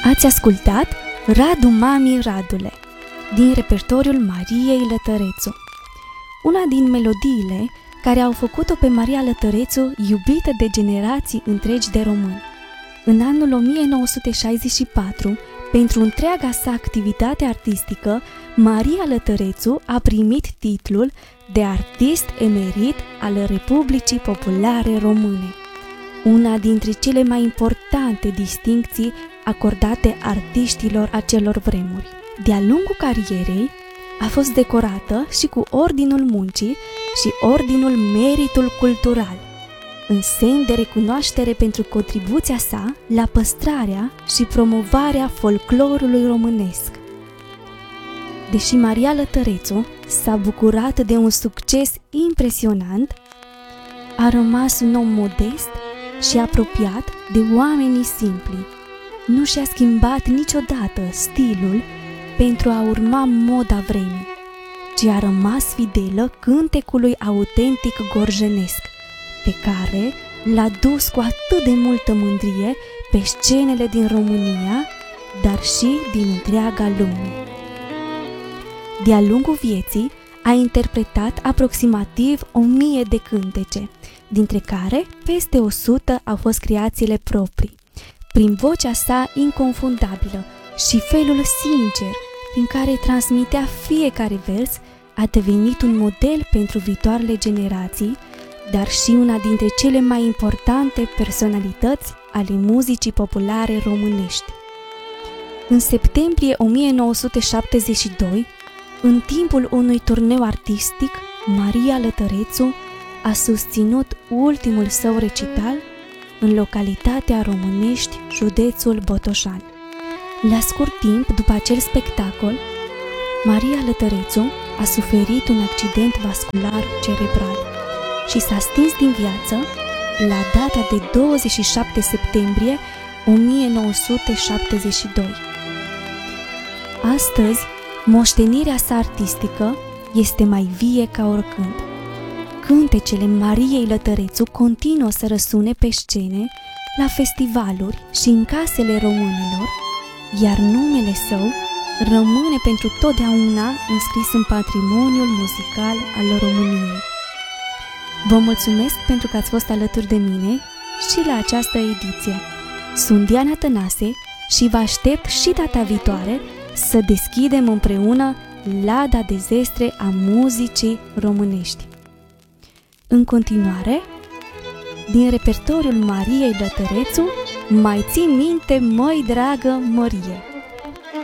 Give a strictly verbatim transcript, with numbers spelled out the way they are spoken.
Ați ascultat Radu Mami Radule din repertoriul Mariei Lătărețu, una din melodiile care au făcut-o pe Maria Lătărețu iubită de generații întregi de români. În anul o mie nouă sute șaizeci și patru, pentru întreaga sa activitate artistică, Maria Lătărețu a primit titlul de artist emerit al Republicii Populare Române, una dintre cele mai importante distincții acordate artiștilor acelor vremuri. De-a lungul carierei a fost decorată și cu Ordinul Muncii și Ordinul Meritul Cultural, în semn de recunoaștere pentru contribuția sa la păstrarea și promovarea folclorului românesc. Deși Maria Lătărețu s-a bucurat de un succes impresionant, a rămas un om modest și apropiat de oamenii simpli. Nu și-a schimbat niciodată stilul pentru a urma moda vremii, ci a rămas fidelă cântecului autentic gorjenesc, pe care l-a dus cu atât de multă mândrie pe scenele din România, dar și din întreaga lume. De-a lungul vieții a interpretat aproximativ o mie de cântece, dintre care peste o sută au fost creațiile proprii. Prin vocea sa inconfundabilă și felul sincer prin care transmitea fiecare vers, a devenit un model pentru viitoarele generații, dar și una dintre cele mai importante personalități ale muzicii populare românești. În septembrie o mie nouă sute șaptezeci și doi, în timpul unui turneu artistic, Maria Lătărețu a susținut ultimul său recital în localitatea Românești, județul Botoșani. La scurt timp după acel spectacol, Maria Lătărețu a suferit un accident vascular cerebral și s-a stins din viață la data de douăzeci și șapte septembrie o mie nouă sute șaptezeci și doi. Astăzi, moștenirea sa artistică este mai vie ca oricând. Cântecele Mariei Lătărețu continuă să răsune pe scene, la festivaluri și în casele românilor, iar numele său rămâne pentru totdeauna înscris în patrimoniul muzical al României. Vă mulțumesc pentru că ați fost alături de mine și la această ediție. Sunt Diana Tănase și vă aștept și data viitoare să deschidem împreună lada de zestre a muzicii românești. În continuare, din repertoriul Mariei Lătărețu, Mai ții minte, măi dragă Mărie.